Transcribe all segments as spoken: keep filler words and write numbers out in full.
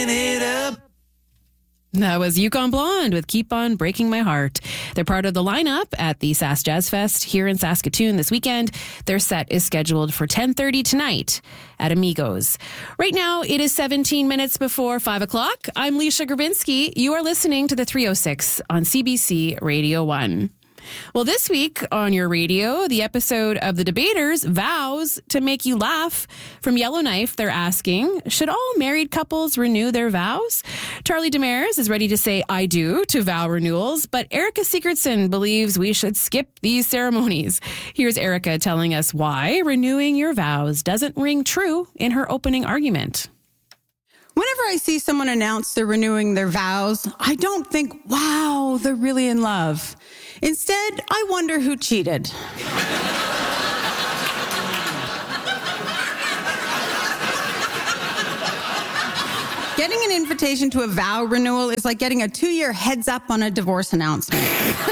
it up. That was Yukon Blonde with Keep On Breaking My Heart. They're part of the lineup at the Sask Jazz Fest here in Saskatoon this weekend. Their set is scheduled for ten thirty tonight at Amigos. Right now, it is seventeen minutes before five o'clock. I'm Leisha Grabinski. You are listening to the three oh six on C B C Radio one. Well, this week on your radio, the episode of The Debaters, Vows to Make You Laugh. From Yellowknife, they're asking, should all married couples renew their vows? Charlie Demers is ready to say I do to vow renewals, but Erica Sigurdsson believes we should skip these ceremonies. Here's Erica telling us why renewing your vows doesn't ring true in her opening argument. Whenever I see someone announce they're renewing their vows, I don't think, wow, they're really in love. Instead, I wonder who cheated. Getting an invitation to a vow renewal is like getting a two-year heads up on a divorce announcement.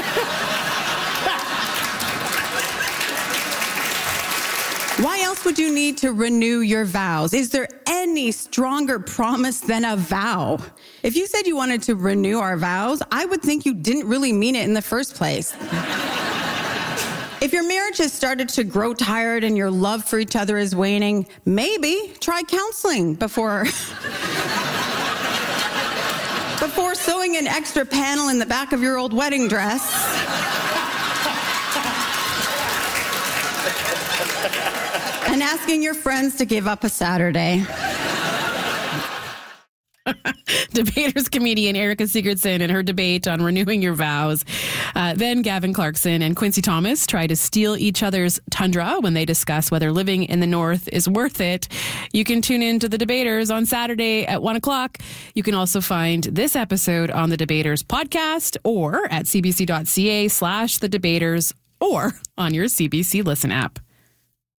Why else would you need to renew your vows? Is there any stronger promise than a vow? If you said you wanted to renew our vows, I would think you didn't really mean it in the first place. If your marriage has started to grow tired and your love for each other is waning, maybe try counseling before... before sewing an extra panel in the back of your old wedding dress. And asking your friends to give up a Saturday. Debaters comedian Erica Sigurdsson and her debate on renewing your vows. Uh, then Gavin Clarkson and Quincy Thomas try to steal each other's tundra when they discuss whether living in the North is worth it. You can tune in to The Debaters on Saturday at one o'clock. You can also find this episode on The Debaters podcast or at cbc.ca slash The Debaters or on your C B C Listen app.